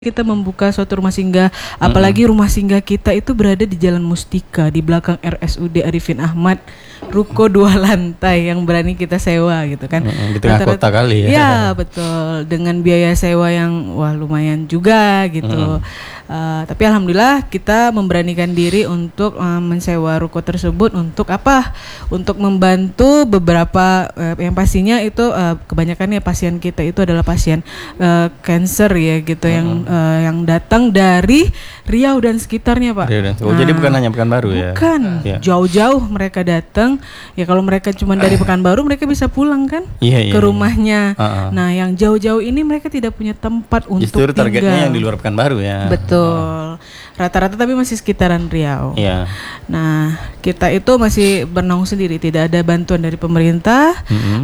kita membuka suatu rumah singgah, apalagi rumah singgah kita itu berada di Jalan Mustika di belakang RSUD Arifin Ahmad, ruko 2 lantai yang berani kita sewa gitu kan. Di tengah kota kali ya. Ya betul, dengan biaya sewa yang wah lumayan juga gitu. Tapi alhamdulillah kita memberanikan diri untuk mensewa ruko tersebut untuk apa? Untuk membantu beberapa yang pastinya itu kebanyakan ya pasien kita itu adalah pasien cancer ya gitu yang datang dari Riau dan sekitarnya Pak. Jadi bukan hanya Pekanbaru ya? Bukan, jauh-jauh mereka datang. Ya kalau mereka cuma dari Pekanbaru mereka bisa pulang kan ke rumahnya. Nah yang jauh-jauh ini mereka tidak punya tempat untuk justru tinggal. Targetnya yang di luar Pekanbaru ya. Betul. Rata-rata tapi masih sekitaran Riau. Iya. Nah kita itu masih bernaung sendiri, tidak ada bantuan dari pemerintah.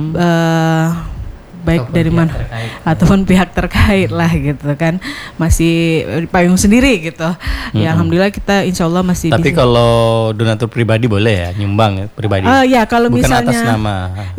Baik dari mana ataupun pihak terkait lah gitu kan, masih payung sendiri gitu. Ya alhamdulillah kita insya Allah masih. Tapi kalau donatur pribadi boleh ya nyumbang ya pribadi. Ya kalau bukan misalnya atas nama.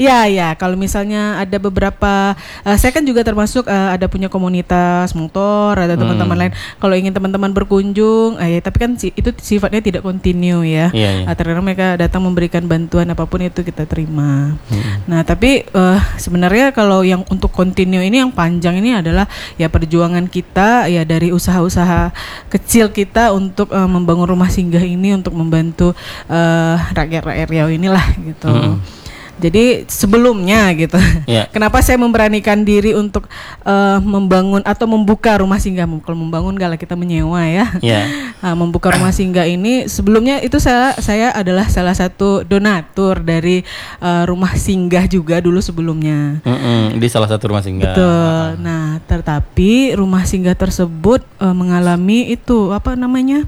Ya kalau misalnya ada beberapa, saya kan juga termasuk ada punya komunitas motor, ada teman-teman lain. Kalau ingin teman-teman berkunjung, ya tapi kan itu sifatnya tidak kontinu ya. Terkadang mereka datang memberikan bantuan apapun itu kita terima. Nah tapi sebenarnya kalau yang untuk kontinu ini yang panjang ini adalah ya perjuangan kita ya dari usaha-usaha kecil kita untuk membangun rumah singgah ini untuk membantu rakyat-rakyat Riau inilah gitu. Jadi sebelumnya gitu, kenapa saya memberanikan diri untuk membangun atau membuka rumah singgah? Kalau membangun gak lah, kita menyewa ya. Membuka rumah singgah ini sebelumnya itu saya adalah salah satu donatur dari rumah singgah juga dulu sebelumnya. Di salah satu rumah singgah. Betul. Nah, tetapi rumah singgah tersebut mengalami itu apa namanya?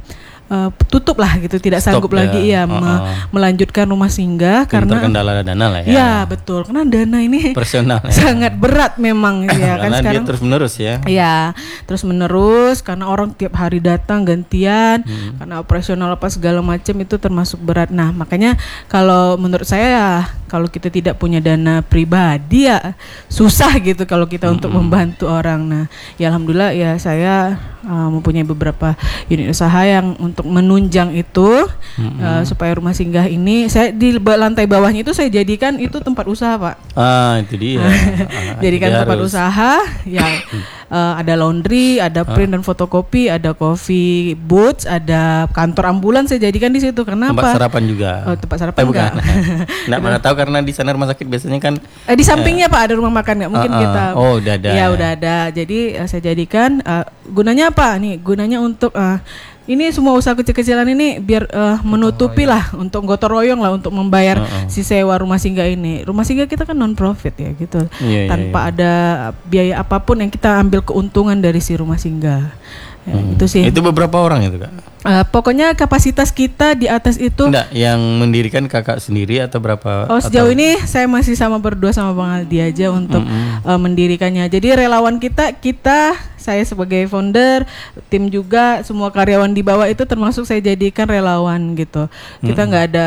Tutup lah gitu, tidak sanggup lagi melanjutkan rumah singgah karena terkendala dana lah ya. Ya betul, karena dana ini personal sangat berat memang ya kan karena sekarang. Dia terus menerus ya. Ya terus menerus karena orang tiap hari datang gantian, karena operasional apa segala macam itu termasuk berat. Nah makanya kalau menurut saya ya, kalau kita tidak punya dana pribadi ya susah gitu kalau kita untuk membantu orang. Nah ya alhamdulillah ya saya mempunyai beberapa unit usaha yang untuk menunjang itu supaya rumah singgah ini saya di lantai bawahnya itu saya jadikan itu tempat usaha Pak. Itu dia. Jadikan tempat usaha yang ada laundry, ada print dan fotokopi, ada coffee booth, ada kantor ambulan saya jadikan di situ. Kenapa? Tempat sarapan juga. Tempat sarapan bukan. Nggak mana tahu karena di sana rumah sakit biasanya kan di sampingnya Pak ada rumah makan nggak mungkin kita. Udah ada. Ya udah ada. Jadi saya jadikan gunanya apa nih? Gunanya untuk ini semua usaha kecil-kecilan ini biar menutupi lah untuk gotong royong lah untuk membayar si sewa rumah singgah ini. Rumah singgah kita kan non profit ya gitu. Tanpa ada biaya apapun yang kita ambil keuntungan dari si rumah singgah. Ya, itu sih. Itu beberapa orang itu Kak? Pokoknya kapasitas kita di atas itu. Enggak, yang mendirikan Kakak sendiri atau berapa? Sejauh ini saya masih berdua sama Bang Aldi aja untuk mendirikannya. Jadi relawan kita saya sebagai founder, tim juga semua karyawan di bawah itu termasuk saya jadikan relawan gitu. Kita nggak ada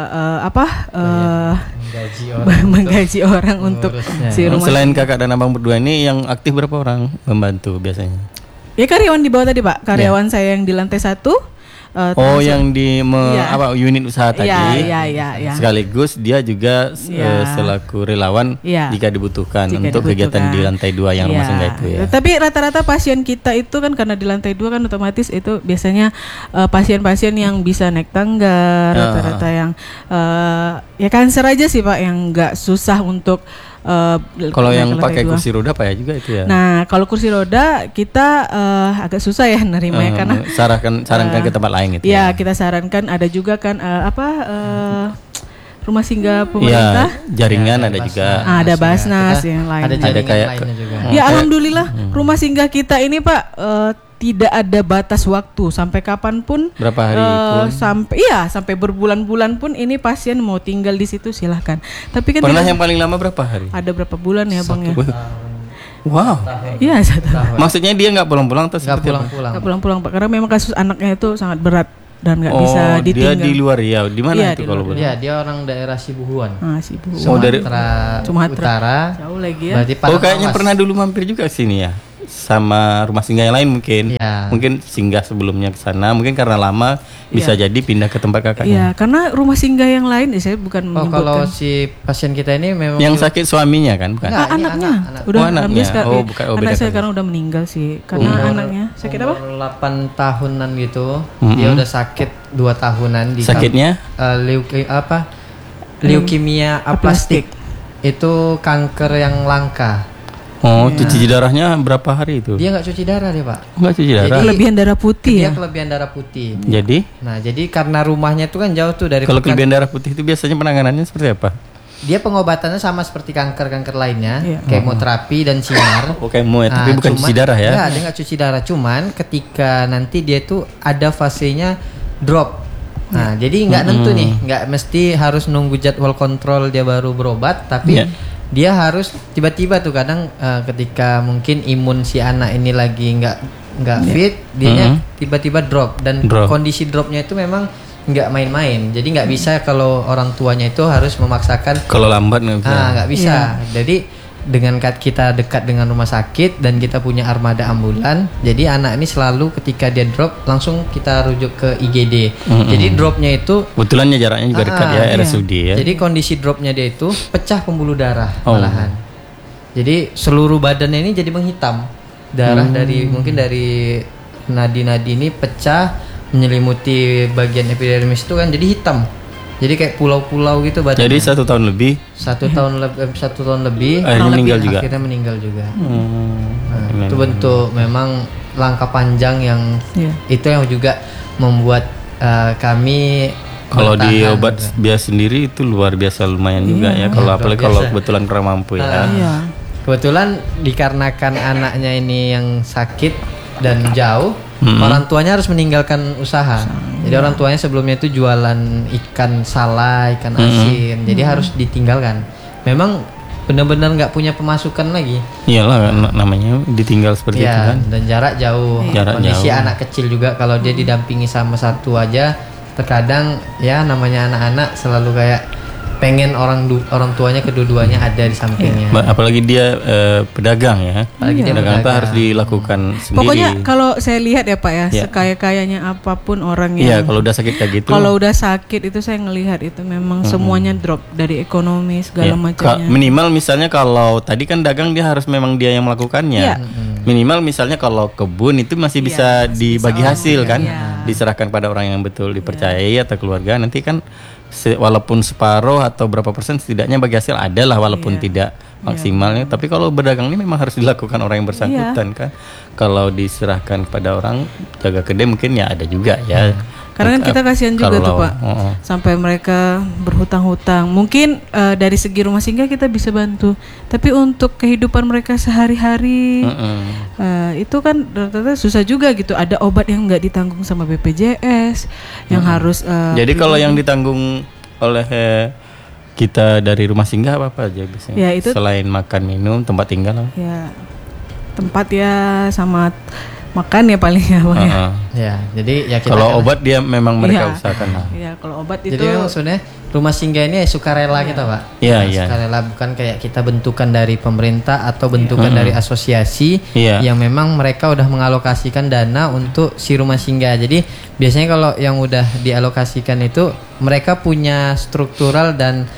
menggaji orang untuk si rumah. Selain Kakak dan Abang berdua ini yang aktif berapa orang membantu biasanya? Ya karyawan di bawah tadi Pak, karyawan saya yang di lantai 1. Yang di unit usaha tadi. Sekaligus dia juga selaku relawan jika dibutuhkan untuk kegiatan di lantai 2 yang rumah singgah itu ya. Tapi rata-rata pasien kita itu kan karena di lantai 2 kan otomatis itu biasanya pasien-pasien yang bisa naik tangga, rata-rata yang ya kanker aja sih Pak yang nggak susah untuk kalau yang pakai kursi roda Pak ya juga itu ya. Nah kalau kursi roda kita agak susah ya nerimanya karena sarankan ke tempat lain gitu. Ya kita sarankan ada juga kan rumah singgah pemerintah. Jaringan ada juga. Ada Basnas yang lain. Ada kayak juga. Ya alhamdulillah rumah singgah kita ini Pak tidak ada batas waktu sampai kapanpun. Berapa hari sampai berbulan-bulan pun ini pasien mau tinggal di situ silahkan. Tapi kan pernah yang paling lama berapa hari? Ada berapa bulan ya Bang ya? Wow. Iya 1 tahun. Maksudnya dia nggak pulang-pulang atau nggak pulang-pulang? Nggak pulang-pulang Pak karena memang kasus anaknya itu sangat berat dan nggak bisa ditinggal. Dia di luar Riau. Di mana itu kalau boleh? Iya, dia orang daerah Sibuhuan. Sibuhuan. Sumatera Utara. Jauh lagi ya. Kayaknya pernah dulu mampir juga ke sini ya. sama rumah singgah yang lain mungkin. Ya. Mungkin singgah sebelumnya ke sana, mungkin karena lama bisa jadi pindah ke tempat kakaknya. Iya, karena rumah singgah yang lain saya bukan menyebutkan. Kalau si pasien kita ini memang yang sakit suaminya kan, bukan? Enggak, anaknya. Anak. Udah anaknya. bukan. Beda Anak saya kasus. karena udah meninggal sih. Karena anaknya sakit apa? 8 tahunan gitu. Dia udah sakit 2 tahunan di Sakitnya? Leukemia aplastik. Itu kanker yang langka. Oh, cuci darahnya berapa hari itu? Dia nggak cuci darah dia, Pak. Nggak cuci darah. Jadi, Kelebihan darah putih Dia ya. kelebihan darah putih. Jadi Karena rumahnya itu kan jauh tuh dari kalau kelebihan darah putih itu biasanya penanganannya seperti apa? dia pengobatannya sama seperti kanker-kanker lainnya, Iya. kemoterapi dan sinar. Oh, kemo ya, tapi bukan cuci darah ya? Enggak, dia nggak cuci darah. Cuman ketika nanti dia tuh ada fasenya drop. Nah, jadi nggak nentu nih, nggak mesti harus nunggu jadwal kontrol dia baru berobat, tapi dia harus tiba-tiba tuh kadang ketika mungkin imun si anak ini lagi nggak fit, dia tiba-tiba drop dan kondisi dropnya itu memang nggak main-main. Jadi nggak bisa kalau orang tuanya itu harus memaksakan. Kalau lambat nggak bisa. Nggak bisa. Jadi dengan kita dekat dengan rumah sakit dan kita punya armada ambulan, jadi anak ini selalu ketika dia drop langsung kita rujuk ke IGD. Jadi dropnya itu kebetulannya jaraknya juga dekat ya, RSUD ya. Jadi kondisi dropnya dia itu pecah pembuluh darah malahan. Jadi seluruh badannya ini jadi menghitam. Darah mungkin dari nadi-nadi ini pecah menyelimuti bagian epidermis itu kan jadi hitam. Jadi kayak pulau-pulau gitu badannya. Jadi 1 tahun lebih. 1 tahun lebih. Akhirnya meninggal juga. Akhirnya meninggal juga. Itu bentuk memang langkah panjang yang itu yang juga membuat kami. Kalau di obat biasa sendiri itu luar biasa lumayan juga ya. Kalau apalagi kalau kebetulan kurang mampu ya. Kebetulan dikarenakan anaknya ini yang sakit dan jauh. Orang tuanya harus meninggalkan usaha. Jadi orang tuanya sebelumnya itu jualan ikan sala, ikan asin. Jadi harus ditinggalkan. Memang benar-benar nggak punya pemasukan lagi. Iyalah namanya ditinggal seperti itu kan. Dan jarak jauh. Kondisi anak kecil juga kalau dia didampingi sama satu aja, terkadang ya namanya anak-anak selalu kayak pengen orang tuanya kedua-duanya ada di sampingnya. Apalagi dia pedagang ya. Apalagi dia pedagang itu harus dilakukan sendiri. Pokoknya kalau saya lihat ya Pak ya, sekaya-kayanya apapun orang yang kalau udah sakit kayak gitu. Kalau udah sakit itu saya ngelihat itu memang semuanya drop dari ekonomi segala macamnya. Minimal misalnya kalau tadi kan dagang dia harus memang dia yang melakukannya. Minimal misalnya kalau kebun itu masih bisa dibagi hasil kan, diserahkan pada orang yang betul dipercayai atau keluarga. Nanti kan walaupun separuh atau berapa persen setidaknya bagi hasil ada lah walaupun tidak maksimalnya. Tapi kalau berdagang ini memang harus dilakukan orang yang bersangkutan kan. Kalau diserahkan pada orang jaga kedai mungkin ya ada juga ya. Karena kan kita kasihan juga tuh Pak, sampai mereka berhutang-hutang. Mungkin dari segi rumah singgah kita bisa bantu, tapi untuk kehidupan mereka sehari-hari itu kan ternyata susah juga gitu. Ada obat yang nggak ditanggung sama BPJS, yang harus. Jadi kalau yang ditanggung oleh kita dari rumah singgah apa aja biasanya? Ya, itu, selain makan minum, tempat tinggal. Ya, tempat ya sama makan ya paling ya Bang. Ya, jadi ya kita kalau obat dia memang mereka usahakan. Iya, kalau obat jadi itu. Jadi sebenarnya rumah singgah ini sukarela kita Pak. Iya. Sukarela, bukan kayak kita bentukan dari pemerintah atau bentukan dari asosiasi yang memang mereka udah mengalokasikan dana untuk si rumah singgah. Jadi biasanya kalau yang udah dialokasikan itu mereka punya struktural dan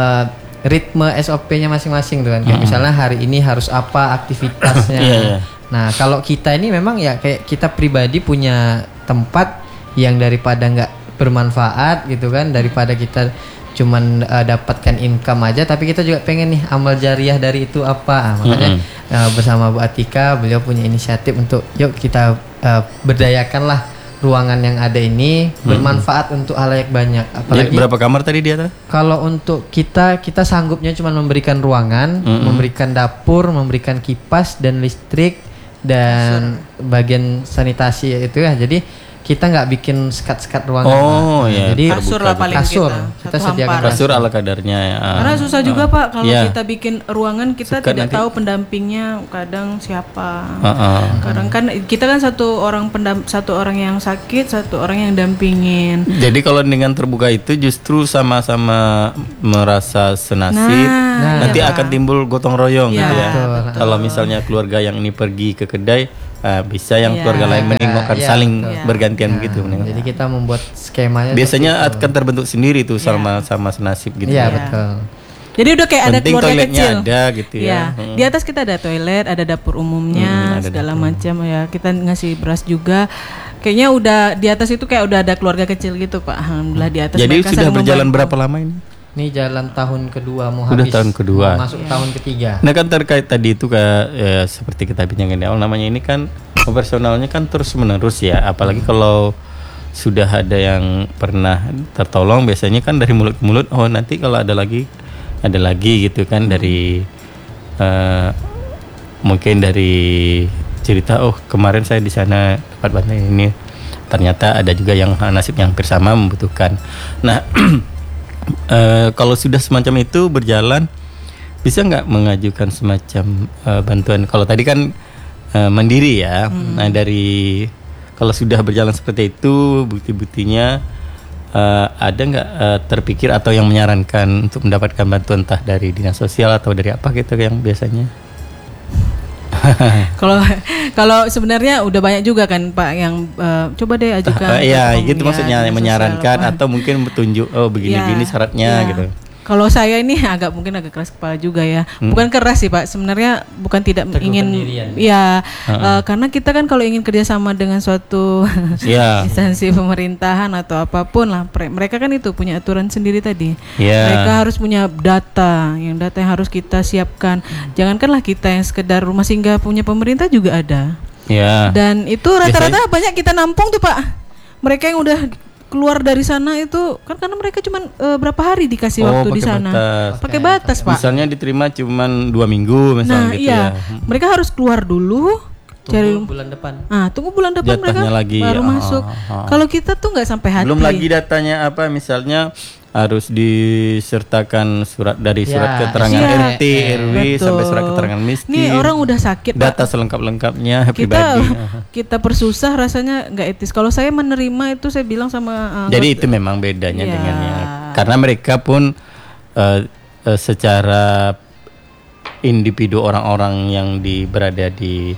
ritme SOP-nya masing-masing tuh kan. Kayak misalnya hari ini harus apa aktivitasnya. Nah kalau kita ini memang ya kayak kita pribadi punya tempat yang daripada nggak bermanfaat gitu kan, daripada kita cuman dapatkan income aja, tapi kita juga pengen nih amal jariah dari itu apa. Makanya bersama Bu Atika beliau punya inisiatif untuk yuk kita berdayakanlah ruangan yang ada ini bermanfaat untuk halayak banyak. Apalagi berapa kamar tadi dia tuh? Kalau untuk kita sanggupnya cuma memberikan ruangan, memberikan dapur, memberikan kipas dan listrik dan bagian sanitasi itu ya. Jadi kita nggak bikin sekat-sekat ruangan. Oh iya. Jadi kasur lah paling kasur. kita sediakan kasur ala kadarnya ya. Karena susah juga Pak kalau Iya. kita bikin ruangan kita Suka tidak nanti- tahu pendampingnya kadang siapa. Kadang kan kita kan satu orang yang sakit, satu orang yang dampingin. Jadi kalau dengan terbuka itu justru sama-sama merasa senasib, nanti iya, akan Pak. timbul gotong royong Iya, gitu ya. betul. Kalau misalnya keluarga yang ini pergi ke kedai, bisa yang Iya. keluarga lain menengokkan Iya, saling betul. bergantian begitu. menengok. Jadi kita membuat skemanya. Biasanya seperti itu. akan terbentuk sendiri tuh sama senasib gitu. Iya ya. betul. Jadi udah kayak ada Penting keluarga toiletnya kecil. ada gitu ya. Iya. Di atas kita ada toilet, ada dapur umumnya, ada segala macam ya. Kita ngasih beras juga. Kayaknya udah di atas itu kayak udah ada keluarga kecil gitu Pak. Alhamdulillah di atas. Jadi mereka sudah saling berjalan membantu. berapa lama ini? Ini jalan tahun kedua mau Udah habis. tahun kedua. Mau masuk tahun ketiga. Nah kan terkait tadi itu kayak seperti kita bincangkan di awal, namanya ini kan operasionalnya kan terus menerus ya, apalagi kalau sudah ada yang pernah tertolong biasanya kan dari mulut ke mulut, oh nanti kalau ada lagi gitu kan dari mungkin dari cerita, oh kemarin saya di sana dapat bantuan ini, ternyata ada juga yang nasib yang hampir sama membutuhkan. Nah kalau sudah semacam itu berjalan, bisa nggak mengajukan semacam bantuan? Kalau tadi kan mandiri ya. Nah dari kalau sudah berjalan seperti itu, bukti-buktinya ada nggak terpikir atau yang menyarankan untuk mendapatkan bantuan entah dari dinas sosial atau dari apa gitu yang biasanya? Kalau sebenarnya udah banyak juga kan Pak yang coba deh ajukan. Iya ke gitu maksudnya dinas menyarankan sosial, atau mungkin petunjuk, oh begini-begini Ya, syaratnya ya. gitu. Kalau saya ini mungkin agak keras kepala juga ya. Bukan keras sih Pak, sebenarnya bukan tidak Teguh ingin pendirian. ya karena kita kan kalau ingin kerjasama dengan suatu Iya. instansi pemerintahan atau apapun lah, mereka kan itu punya aturan sendiri tadi. Iya. Mereka harus punya data yang harus kita siapkan. Jangankanlah kita yang sekedar rumah singgah punya pemerintah juga ada. Ya. Dan itu rata-rata banyak kita nampung tuh Pak. Mereka yang udah keluar dari sana itu kan karena mereka cuman berapa hari dikasih waktu di pakai sana. batas. Pakai batas, Pak. Misalnya diterima cuman 2 minggu misalnya Nah, gitu iya. ya. Mereka harus keluar dulu cari Tunggu bulan depan. tunggu bulan depan Jatahnya mereka lagi. baru masuk. Kalau kita tuh nggak sampai hati. Belum lagi datanya apa, misalnya harus disertakan surat dari surat Ya, keterangan iya. RT, RW Betul. sampai surat keterangan miskin. Nih orang udah sakit, Pak. data selengkap-lengkapnya kita pribadi. kita persusah rasanya nggak etis. Kalau saya menerima itu saya bilang sama Jadi itu memang bedanya Iya. dengannya. Karena mereka pun secara individu orang-orang yang berada di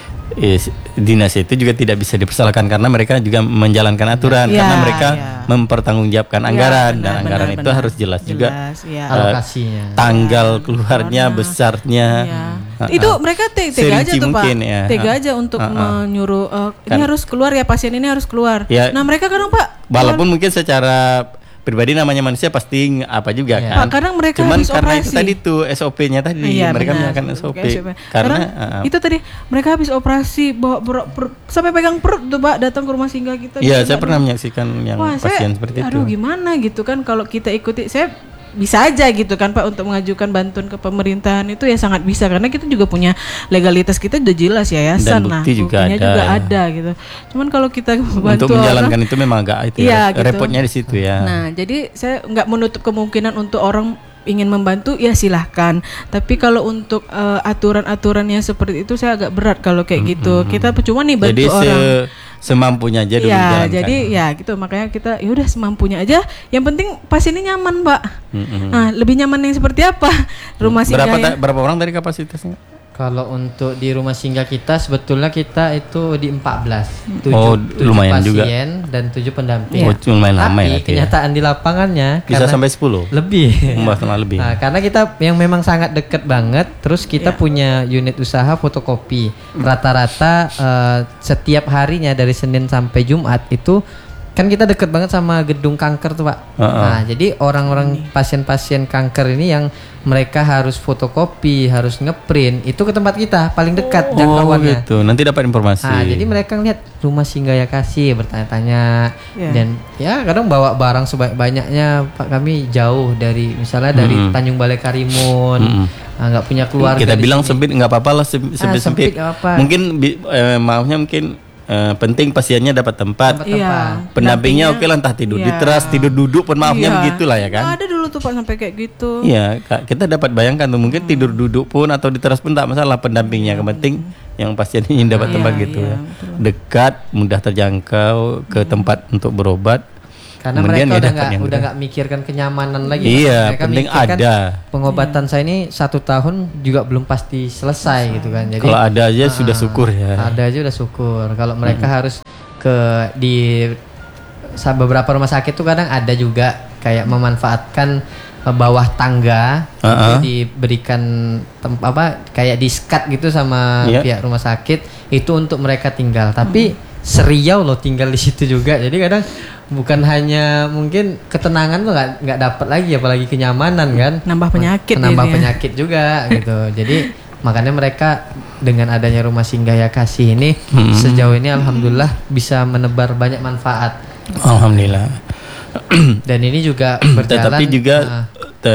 dinas itu juga tidak bisa dipersalahkan karena mereka juga menjalankan aturan Iya, karena mereka iya. mempertanggungjawabkan anggaran dan benar, anggaran benar, itu benar. harus jelas juga iya. Alokasinya. tanggal keluarnya, besarnya. Iya. Itu mereka tega aja Serinci tuh Pak, mungkin, ya. tega aja untuk menyuruh ini harus keluar ya, pasien ini harus keluar. Ya. Nah mereka kadang Pak, Walaupun mungkin secara pribadi namanya manusia pasti apa juga Iya. kan. Pak, kadang mereka Cuman habis karena itu operasi. tadi tuh SOP-nya tadi Iya, mereka benar. menggunakan SOP. Karena Karena itu tadi mereka habis operasi bawa sampai pegang perut tuh Pak, datang ke rumah singgah kita. iya, Kita saya nggak pernah menyaksikan yang Wah, pasien seperti itu. aduh gimana gitu kan kalau kita ikuti, saya bisa aja gitu kan Pak untuk mengajukan bantuan ke pemerintahan itu ya sangat bisa karena kita juga punya legalitas, kita udah jelas yayasan, Dan bukti juga buktinya ada. juga ada gitu. Cuman kalau kita Untuk bantu menjalankan orang, itu memang agak itu Iya, ya. gitu. Repotnya di situ ya. nah jadi saya nggak menutup kemungkinan untuk orang ingin membantu ya silahkan, tapi kalau untuk aturan-aturan yang seperti itu saya agak berat kalau kayak gitu. Kita percuma nih bantu Jadi orang. semampunya aja dulu Ya, dijalankan. jadi ya gitu makanya kita ya udah semampunya aja. Yang penting pasiennya nyaman, Pak. Nah, lebih nyaman yang seperti apa? Rumah singgah. berapa orang dari kapasitasnya? Kalau untuk di rumah singgah kita sebetulnya kita itu di 14. Oh, lumayan juga. pasien dan 7 pendamping. Oh, lumayan lama Tapi ya. Tia. kenyataan di lapangannya Bisa sampai 10. lebih. Malah lebih. Nah, karena kita yang memang sangat deket banget, terus kita punya unit usaha fotokopi. Rata-rata setiap harinya dari Senin sampai Jumat itu kan kita deket banget sama gedung kanker tuh Pak. Nah jadi orang-orang pasien-pasien kanker ini yang mereka harus fotokopi, harus ngeprint itu ke tempat kita paling dekat jangkauannya. Gitu. Nanti dapat informasi. Nah, jadi mereka ngeliat rumah singgah ya kasih bertanya-tanya dan ya kadang bawa barang sebanyak-banyaknya Pak, kami jauh dari misalnya dari Tanjung Balai Karimun, nggak punya keluarga. Kita di bilang sini. sempit nggak apa-apa lah, sempit. Sempit nggak apa. Mungkin maafnya mungkin penting pasiennya dapat tempat. Iya. Pendampingnya oke lah, entah tidur di teras, tidur duduk pun maafnya begitulah ya kan. Ada dulu tuh Pak sampai kayak gitu. Iya, kita dapat bayangkan tuh mungkin tidur duduk pun atau di teras pun tak masalah, pendampingnya yang penting yang pasien ini dapat tempat gitu ya. Dekat, mudah terjangkau ke tempat untuk berobat. Karena kemudian mereka udah nggak mikirkan kenyamanan lagi. Iya, mereka penting ada. Pengobatan saya ini 1 tahun juga belum pasti selesai gitu kan. Jadi kalau ada aja sudah syukur ya. Ada aja udah syukur. Kalau mereka harus di beberapa rumah sakit tuh kadang ada juga kayak memanfaatkan bawah tangga itu diberikan kayak di-skat gitu sama pihak rumah sakit itu untuk mereka tinggal. Tapi seriau loh tinggal di situ juga. Jadi kadang bukan hanya mungkin ketenangan tuh nggak dapat lagi, apalagi kenyamanan kan. Nambah penyakit. Nambah penyakit juga gitu. Jadi makanya mereka dengan adanya rumah singgah Ya Kasih ini sejauh ini alhamdulillah bisa menebar banyak manfaat. Alhamdulillah. Dan ini juga berjalan. Tetapi juga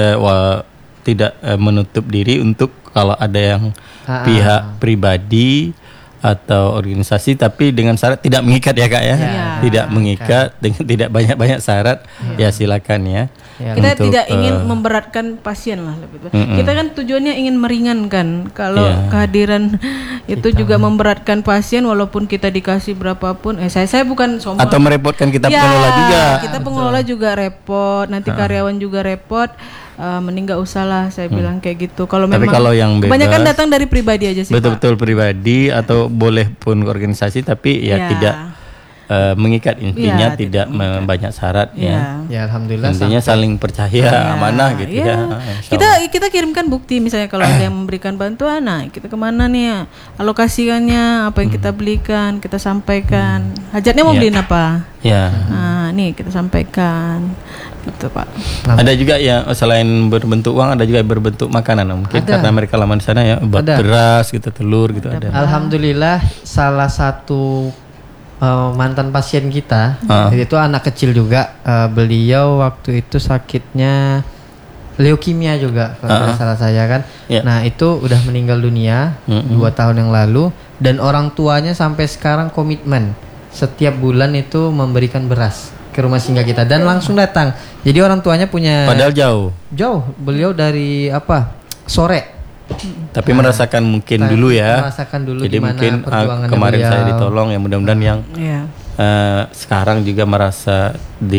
tidak menutup diri untuk kalau ada yang pihak pribadi atau organisasi tapi dengan syarat tidak mengikat ya Kak ya. Tidak mengikat dengan tidak banyak-banyak syarat ya silakan ya. Kita tidak ingin memberatkan pasien lah lebih. Kita kan tujuannya ingin meringankan. Kalau kehadiran itu juga memberatkan pasien walaupun kita dikasih berapapun saya bukan sombong. Atau merepotkan kita pengelola juga. Kita pengelola juga repot, nanti karyawan juga repot. Mending gak usah lah saya bilang kayak gitu. Kalau memang kalau yang bebas, kebanyakan datang dari pribadi aja sih. Betul-betul pribadi atau boleh pun organisasi tapi tidak mengikat intinya tidak banyak syarat ya. Ya alhamdulillah. Intinya saling percaya amanah gitu ya. Kita kirimkan bukti misalnya kalau ada yang memberikan bantuan, nah kita kemana nih alokasikannya, apa yang kita belikan, kita sampaikan. Hajatnya mau beliin apa? Nah, nih kita sampaikan. Gitu Pak. Ada juga ya selain berbentuk uang ada juga berbentuk makanan mungkin karena mereka lama di sana ya beras gitu, telur gitu ada. Alhamdulillah salah satu mantan pasien kita itu anak kecil juga, beliau waktu itu sakitnya leukemia juga kalau salah saya kan. Nah itu udah meninggal dunia 2 tahun yang lalu dan orang tuanya sampai sekarang komitmen setiap bulan itu memberikan beras ke rumah singgah kita dan langsung datang. Jadi orang tuanya punya. Padahal jauh. Beliau dari sore. Tapi merasakan mungkin dulu ya. Merasakan dulu. Jadi mungkin kemarin saya ditolong ya mudah-mudahan yang sekarang juga merasa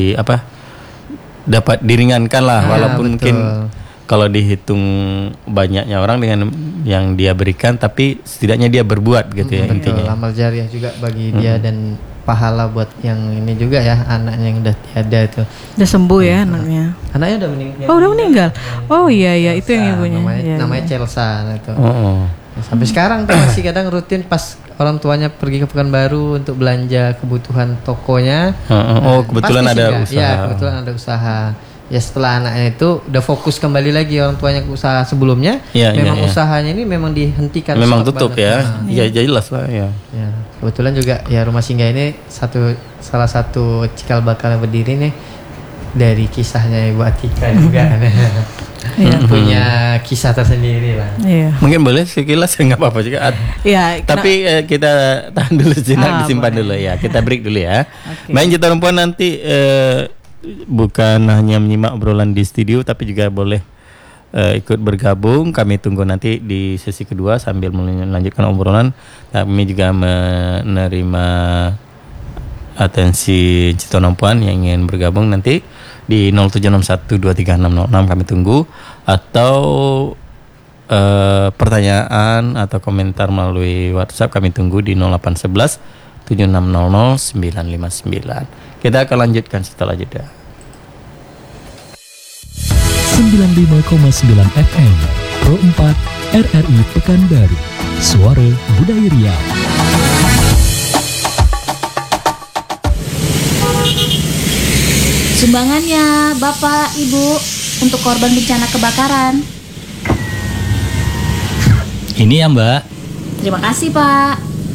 dapat diringankan lah walaupun mungkin kalau dihitung banyaknya orang dengan yang dia berikan tapi setidaknya dia berbuat gitu ya intinya. Amal jariah juga bagi dia dan pahala buat yang ini juga ya anaknya yang udah tiada itu. Udah sembuh ya anaknya. Anaknya udah meninggal. Oh udah meninggal. Oh iya itu yang ibunya. Namanya Chelsea itu. Sampai sekarang tuh masih kadang rutin pas orang tuanya pergi ke Pekanbaru untuk belanja kebutuhan tokonya. Kebetulan ada usaha. Ya kebetulan ada usaha. Ya setelah anaknya itu udah fokus kembali lagi orang tuanya ke usaha sebelumnya. Memang usahanya ini memang dihentikan. Memang tutup ya. Ya jelas lah ya. Kebetulan juga ya rumah singgah ini salah satu cikal bakal berdiri nih dari kisahnya Ibu Atika juga. Punya kisah tersendiri lah. Mungkin boleh sekilas nggak apa-apa juga. Tapi kita tahan dulu sejenak, disimpan dulu ya. Kita break dulu ya. Main Juta Perempuan nanti bukan hanya menyimak obrolan di studio tapi juga boleh ikut bergabung. Kami tunggu nanti di sesi kedua sambil melanjutkan obrolan. Kami juga menerima atensi Juta Perempuan yang ingin bergabung nanti di 0761236606 kami tunggu, atau pertanyaan atau komentar melalui WhatsApp kami tunggu di 0811 7600 959. Kita akan lanjutkan setelah jeda. 95,9 FM Pro 4 RRI Pekanbaru. Suara Budaya Riau. Sumbangannya Bapak, Ibu untuk korban bencana kebakaran. Ini ya Mbak. Terima kasih Pak.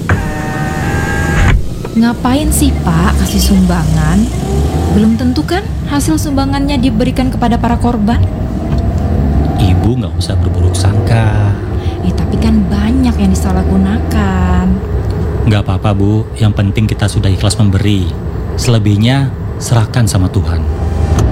Ngapain sih Pak kasih sumbangan? Belum tentu kan hasil sumbangannya diberikan kepada para korban? Ibu nggak usah berburuk sangka. Tapi kan banyak yang disalahgunakan. Nggak apa-apa Bu, yang penting kita sudah ikhlas memberi. Selebihnya serahkan sama Tuhan.